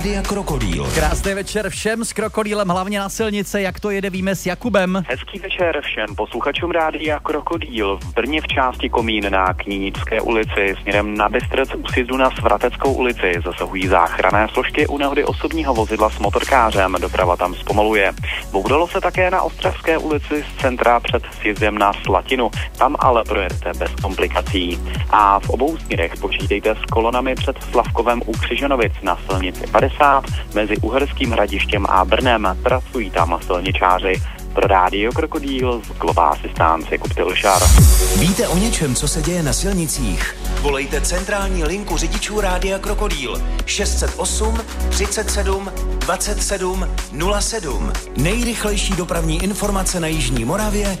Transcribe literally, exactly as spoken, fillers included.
Rádia Krokodýl. Krásný večer všem s Krokodýlem, hlavně na silnice, jak to jede, víme s Jakubem. Hezký večer všem posluchačům Rádia Krokodýl. V Brně v části Komín na Knínické ulici směrem na Bystrec u sjezdu na Svateckou ulici zasahují záchranné složky u nehody osobního vozidla s motorkářem. Doprava tam zpomaluje. Boudalo se také na Ostravské ulici z centra před sjezdem na Slatinu. Tam ale projedete bez komplikací. A v obou směrech počítejte s kolonami před Slavkovem u Křižanovic na silnici padesát mezi Uherským Hradištěm a Brnem. Pracují tam silničáři. Pro Rádio Krokodýl z Global Assistance Jakub Tilšar. Víte o něčem, co se děje na silnicích? Volejte centrální linku řidičů Rádia Krokodýl šest set osm třicet sedm dvacet sedm nula sedm. Nejrychlejší dopravní informace na jižní Moravě